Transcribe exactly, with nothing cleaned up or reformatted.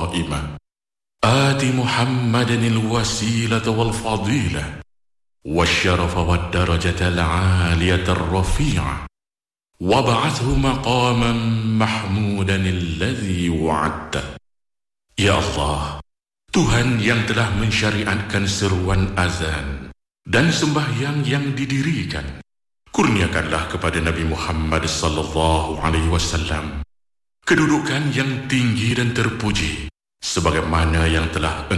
القائمة آت محمدا الوسيلة والفضيلة والشرف والدرجة العالية الرفيعة وابعثه مقاما محمودا الذي وعدته. Ya Allah, Tuhan yang telah mensyariatkan seruan azan dan sembahyang yang didirikan, kurniakanlah kepada Nabi Muhammad sallallahu alaihi wasallam kedudukan yang tinggi dan terpuji sebagaimana yang telah